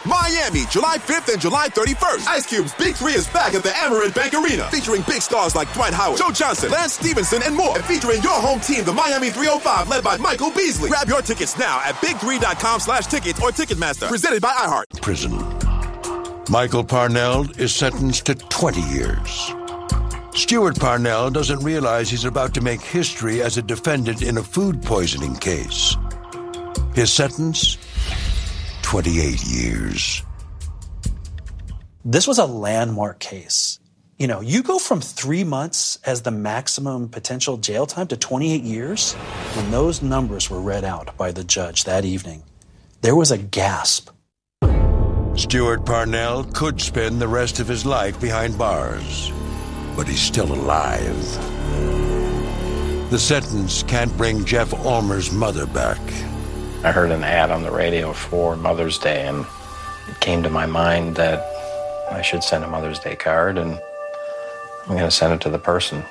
Miami, July 5th and July 31st. Ice Cube's Big 3 is back at the Amerant Bank Arena, featuring big stars like Dwight Howard, Joe Johnson, Lance Stevenson, and more. And featuring your home team, the Miami 305, led by Michael Beasley. Grab your tickets now at big3.com/tickets or Ticketmaster. Presented by iHeart. Prison. Michael Parnell is sentenced to 20 years. Stuart Parnell doesn't realize he's about to make history as a defendant in a food poisoning case. His sentence? 28 years. This was a landmark case. You know, you go from 3 months as the maximum potential jail time to 28 years. When those numbers were read out by the judge that evening, there was a gasp. Stuart Parnell could spend the rest of his life behind bars, but he's still alive. The sentence can't bring Jeff Ulmer's mother back. I heard an ad on the radio for Mother's Day, and it came to my mind that I should send a Mother's Day card, and I'm going to send it to the person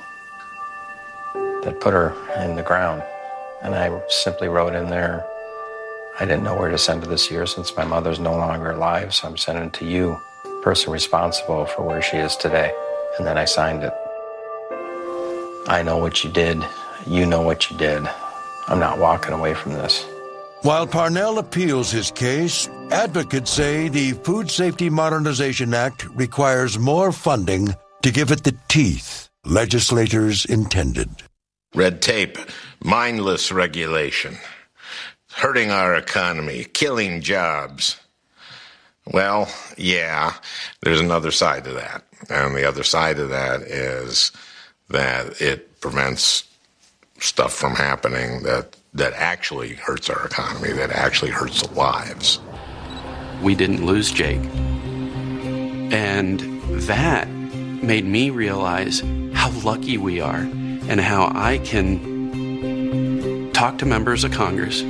that put her in the ground. And I simply wrote in there, I didn't know where to send it this year since my mother's no longer alive, so I'm sending it to you, person responsible for where she is today. And then I signed it. I know what you did. You know what you did. I'm not walking away from this. While Parnell appeals his case, advocates say the Food Safety Modernization Act requires more funding to give it the teeth legislators intended. Red tape, mindless regulation, hurting our economy, killing jobs. Well, yeah, there's another side to that. And the other side of that is that it prevents stuff from happening that actually hurts our economy, that actually hurts the lives. We didn't lose Jake. And that made me realize how lucky we are and how I can talk to members of Congress.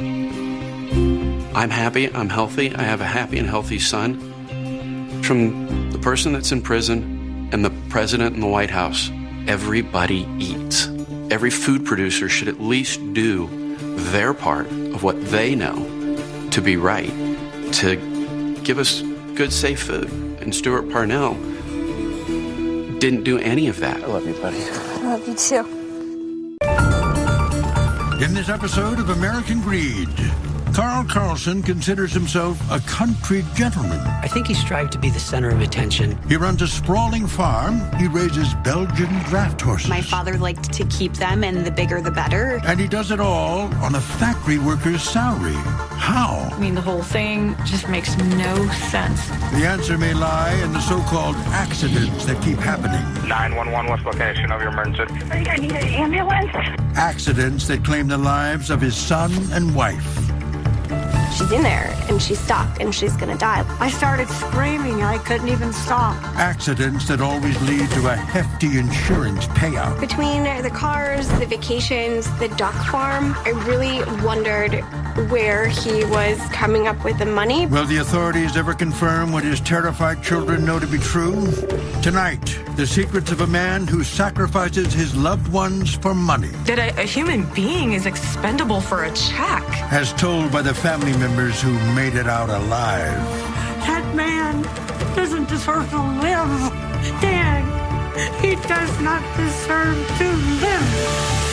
I'm happy, I'm healthy, I have a happy and healthy son. From the person that's in prison and the president in the White House, everybody eats. Every food producer should at least do their part of what they know to be right, to give us good, safe food. And Stuart Parnell didn't do any of that. I love you, buddy. I love you too. In this episode of American Greed, Carl Carlson considers himself a country gentleman. I think he strived to be the center of attention. He runs a sprawling farm. He raises Belgian draft horses. My father liked to keep them, and the bigger the better. And he does it all on a factory worker's salary. How? I mean, the whole thing just makes no sense. The answer may lie in the so-called accidents that keep happening. 911, what's location of your emergency? I think I need an ambulance. Accidents that claim the lives of his son and wife. She's in there, and she's stuck, and she's gonna die. I started screaming. I couldn't even stop. Accidents that always lead to a hefty insurance payout. Between the cars, the vacations, the duck farm, I really wondered where he was coming up with the money. Will the authorities ever confirm what his terrified children know to be true? Tonight, the secrets of a man who sacrifices his loved ones for money. That a human being is expendable for a check. As told by the family members who made it out alive. That man doesn't deserve to live. Dad, he does not deserve to live.